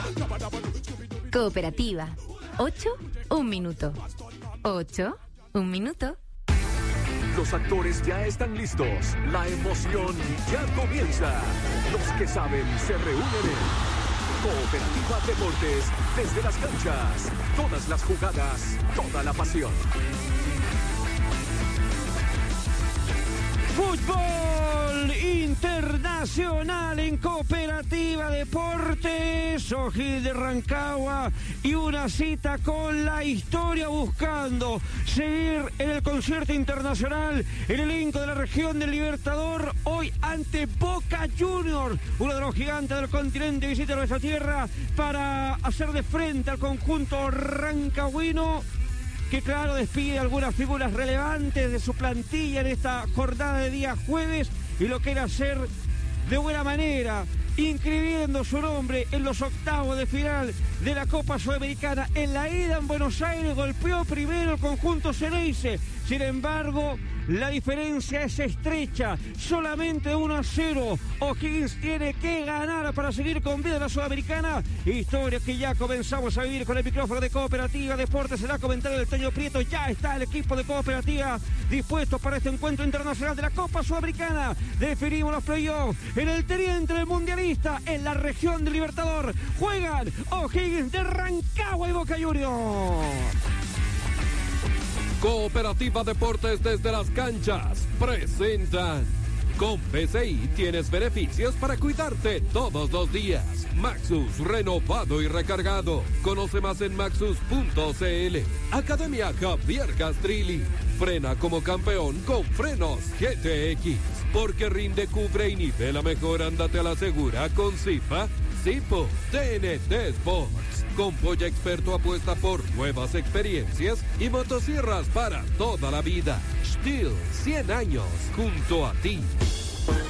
Cooperativa. 8, 1 minuto. 8, 1 minuto. Los actores ya están listos. La emoción ya comienza. Los que saben se reúnen en Cooperativa Deportes. Desde las canchas, todas las jugadas, toda la pasión. Fútbol internacional en Cooperativa Deportes, O'Higgins de Rancagua y una cita con la historia buscando seguir en el concierto internacional, el elenco de la región del Libertador, hoy ante Boca Juniors, uno de los gigantes del continente, visita nuestra tierra para hacer de frente al conjunto rancagüino, que claro, despide algunas figuras relevantes de su plantilla en esta jornada de día jueves y lo quiere hacer de buena manera, inscribiendo su nombre en los octavos de final de la Copa Sudamericana. En la ida en Buenos Aires golpeó primero el conjunto Ceneice, sin embargo la diferencia es estrecha, solamente 1-0. O'Higgins tiene que ganar para seguir con vida en la Sudamericana. Historia que ya comenzamos a vivir con el micrófono de Cooperativa Deportes. Será comentario del Toño Prieto. Ya está el equipo de Cooperativa dispuesto para este encuentro internacional de la Copa Sudamericana. Definimos los playoffs en el teniente del mundialista en la región del Libertador. Juegan O'Higgins de Rancagua y Boca Juniors. Cooperativa Deportes desde las canchas presentan. Con PCI tienes beneficios para cuidarte todos los días. Maxus renovado y recargado. Conoce más en maxus.cl. Academia Javier Castrilli. Frena como campeón con frenos GTX. Porque rinde, cubre y nivela mejor. Ándate a la segura con Zipa. Zipo TNT Sports. Con Polla Experto apuesta por nuevas experiencias y motosierras para toda la vida. Stihl, 100 años junto a ti.